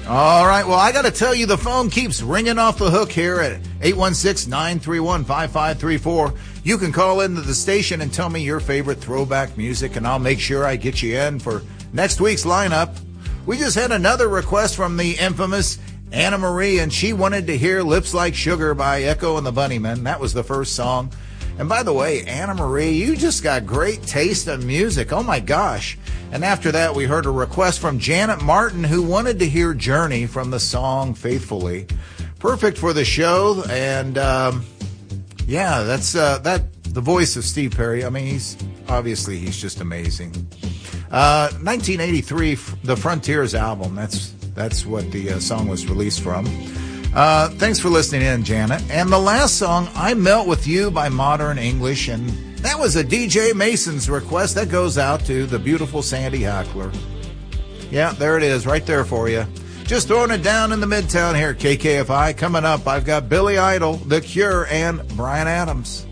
All right, well, I got to tell you, the phone keeps ringing off the hook here at 816-931-5534. You can call into the station and tell me your favorite throwback music, and I'll make sure I get you in for next week's lineup. We just had another request from the infamous Anna Marie, and she wanted to hear Lips Like Sugar by Echo and the Bunnymen. That was the first song. And by the way, Anna Marie, you just got great taste in music. Oh, my gosh. And after that, we heard a request from Janet Martin, who wanted to hear Journey from the song Faithfully. Perfect for the show. And, that's the voice of Steve Perry. I mean, he's just amazing. 1983, the Frontiers album. That's what the song was released from. Thanks for listening in, Janet. And the last song, I Melt With You by Modern English, and that was a DJ Mason's request. That goes out to the beautiful Sandy Hackler. Yeah, there it is, right there for you. Just throwing it down in the Midtown here at KKFI. Coming up, I've got Billy Idol, The Cure, and Bryan Adams.